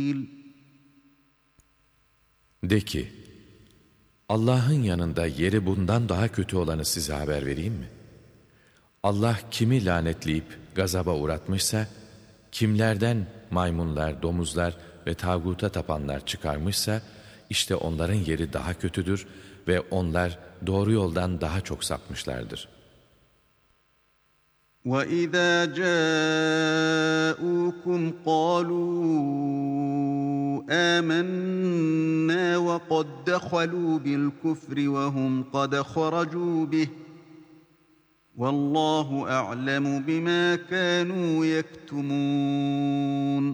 De ki, Allah'ın yanında yeri bundan daha kötü olanı size haber vereyim mi? Allah kimi lanetleyip gazaba uğratmışsa, kimlerden maymunlar, domuzlar ve tağuta tapanlar çıkarmışsa, işte onların yeri daha kötüdür ve onlar doğru yoldan daha çok sapmışlardır. وَإِذَا جَاءُوكُمْ قَالُوا آمَنَّا وَقَدْ دَخَلُوا بِالْكُفْرِ وَهُمْ قَدْ خَرَجُوا بِهِ وَاللّٰهُ أَعْلَمُ بِمَا كَانُوا يَكْتُمُونَ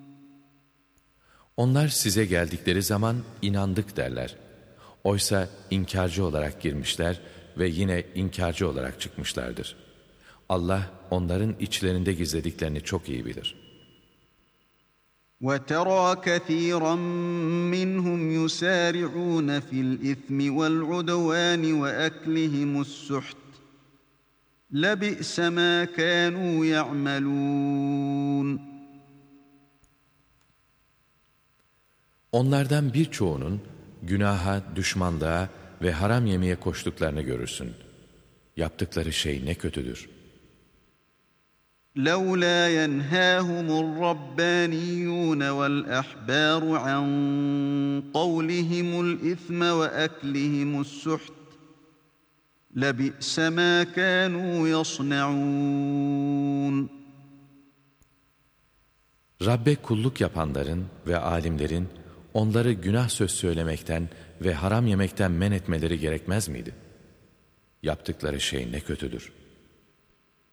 Onlar size geldikleri zaman inandık derler. Oysa inkarcı olarak girmişler ve yine inkarcı olarak çıkmışlardır. Allah onların içlerinde gizlediklerini çok iyi bilir. وَتَرَى كَثِيرًا مِّنْهُمْ يُسَارِعُونَ فِي الْإِثْمِ وَالْعُدْوَانِ وَأَكْلِهِمُ السُّحْتَ لَبِئْسَ مَا كَانُوا يَعْمَلُونَ Onlardan birçoğunun günaha, düşmanlığa ve haram yemeye koştuklarını görürsün. Yaptıkları şey ne kötüdür. لَوْلَا يَنْهَاهُمُ الرَّبَّانِيُّونَ وَالْأَحْبَارُ عَنْ قَوْلِهِمُ الْإِثْمَ وَأَكْلِهِمُ السُّحْتَ لَبِئْسَ مَا كَانُوا يَصْنَعُونَ Rabbe kulluk yapanların ve alimlerin onları günah söz söylemekten ve haram yemekten men etmeleri gerekmez miydi? Yaptıkları şey ne kötüdür.